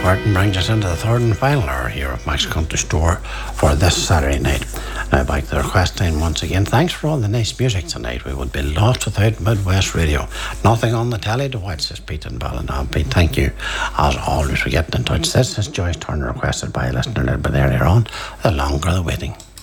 Martin brings us into the third and final hour here of Max Country Store for this Saturday night. Now back to the request line once again. Thanks for all the nice music tonight. We would be lost without Midwest Radio. Nothing on the telly to watch, says Pete and Ballina. Pete, thank you as always for getting in touch. This is Joyce Turner requested by a listener a little bit earlier on. The longer the waiting.